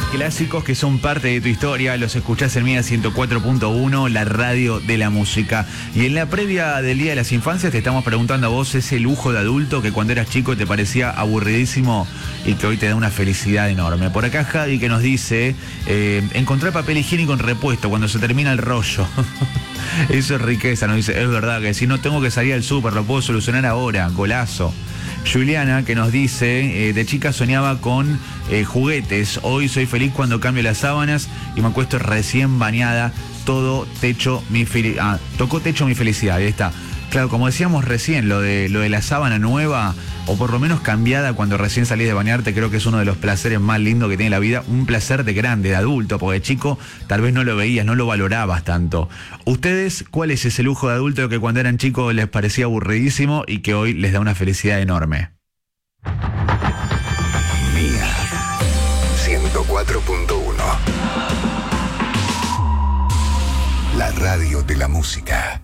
clásicos que son parte de tu historia, los escuchás en Mía 104.1, la radio de la música. Y en la previa del Día de las Infancias te estamos preguntando a vos ese lujo de adulto que cuando eras chico te parecía aburridísimo y que hoy te da una felicidad enorme. Por acá Javi que nos dice, encontrar papel higiénico en repuesto cuando se termina el rollo. Eso es riqueza, nos dice, es verdad que si no tengo que salir al súper, lo puedo solucionar ahora, golazo. Juliana que nos dice, de chica soñaba con juguetes, hoy soy feliz cuando cambio las sábanas y me acuesto recién bañada, tocó techo mi felicidad, ahí está. Claro, como decíamos recién, lo de la sábana nueva, o por lo menos cambiada cuando recién salís de bañarte, creo que es uno de los placeres más lindos que tiene la vida, un placer de grande, de adulto, porque de chico tal vez no lo veías, no lo valorabas tanto. ¿Ustedes cuál es ese lujo de adulto que cuando eran chicos les parecía aburridísimo y que hoy les da una felicidad enorme? Mía 104.1, la radio de la música.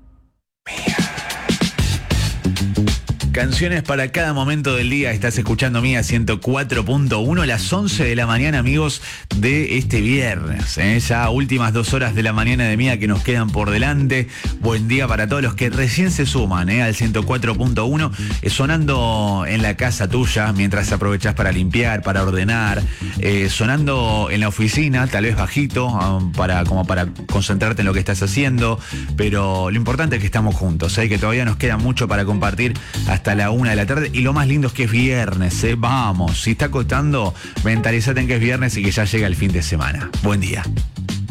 Canciones para cada momento del día. Estás escuchando Mía 104.1, las 11 de la mañana, amigos, de este viernes. Ya últimas 2 horas de la mañana de Mía que nos quedan por delante. Buen día para todos los que recién se suman al 104.1, sonando en la casa tuya mientras aprovechás para limpiar, para ordenar, sonando en la oficina, tal vez bajito, como para concentrarte en lo que estás haciendo. Pero lo importante es que estamos juntos, que todavía nos queda mucho para compartir hasta la 1 de la tarde, y lo más lindo es que es viernes, vamos, si está costando, mentalizate en que es viernes y que ya llega el fin de semana. Buen día.